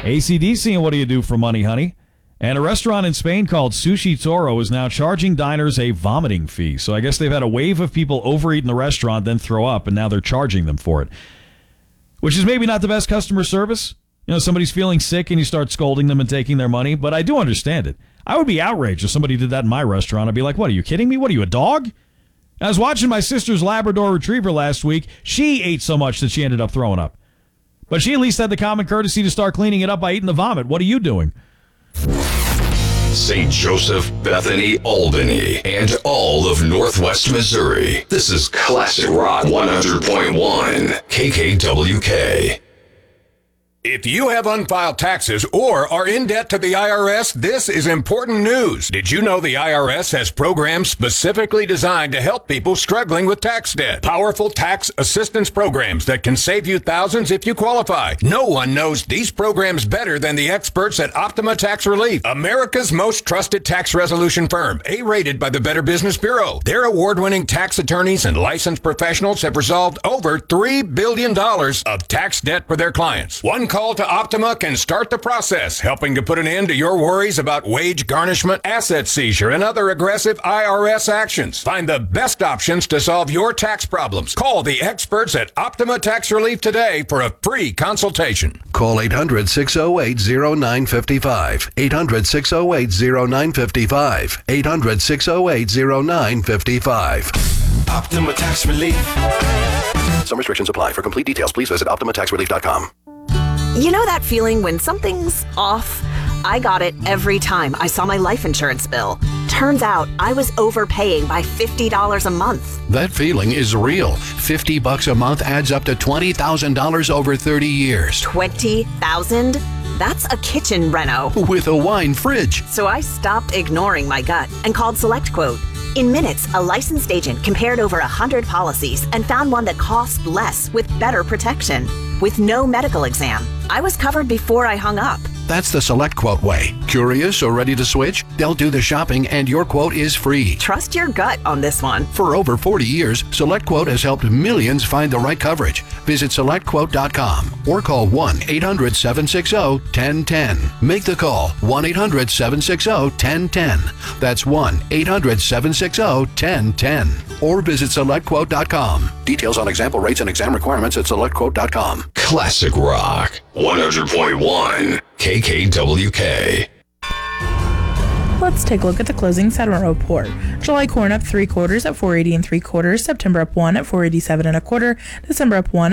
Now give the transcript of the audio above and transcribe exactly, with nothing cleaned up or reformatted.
A C D C and What Do You Do for Money, Honey? And a restaurant in Spain called Sushi Toro is now charging diners a vomiting fee. So I guess they've had a wave of people overeat in the restaurant, then throw up, and now they're charging them for it. Which is maybe not the best customer service. You know, somebody's feeling sick and you start scolding them and taking their money, but I do understand it. I would be outraged if somebody did that in my restaurant. I'd be like, what, are you kidding me? What are you, a dog? I was watching my sister's Labrador Retriever last week. She ate so much that she ended up throwing up. But she at least had the common courtesy to start cleaning it up by eating the vomit. What are you doing? Saint Joseph, Bethany, Albany, and all of Northwest Missouri. This is Classic Rock one hundred point one, K K W K. If you have unfiled taxes or are in debt to the I R S, this is important news. Did you know the I R S has programs specifically designed to help people struggling with tax debt? Powerful tax assistance programs that can save you thousands if you qualify. No one knows these programs better than the experts at Optima Tax Relief, America's most trusted tax resolution firm, A-rated by the Better Business Bureau. Their award-winning tax attorneys and licensed professionals have resolved over three billion dollars of tax debt for their clients. One call to Optima can start the process, helping to put an end to your worries about wage garnishment, asset seizure, and other aggressive I R S actions. Find the best options to solve your tax problems. Call the experts at Optima Tax Relief today for a free consultation. Call eight hundred, six oh eight, oh nine five five. eight hundred, six oh eight, oh nine five five. eight hundred, six oh eight, oh nine five five. Optima Tax Relief. Some restrictions apply. For complete details, please visit optima tax relief dot com. You know that feeling when something's off? I got it every time I saw my life insurance bill. Turns out I was overpaying by fifty dollars a month. That feeling is real. fifty bucks a month adds up to twenty thousand dollars over thirty years. twenty thousand dollars? That's a kitchen reno. With a wine fridge. So I stopped ignoring my gut and called SelectQuote. In minutes, a licensed agent compared over one hundred policies and found one that cost less with better protection. With no medical exam, I was covered before I hung up. That's the SelectQuote way. Curious or ready to switch? They'll do the shopping and your quote is free. Trust your gut on this one. For over forty years, SelectQuote has helped millions find the right coverage. Visit select quote dot com or call one eight hundred, seven six zero, one zero one zero. Make the call, one eight hundred, seven six zero, one zero one zero. That's one eight hundred, seven six zero, one zero one zero. Or visit select quote dot com. Details on example rates and exam requirements at select quote dot com. Classic Rock one hundred point one, K K W K. Let's take a look at the closing settlement report. July corn up three quarters at four eighty and three quarters. September up one at four eighty-seven and a quarter. December up one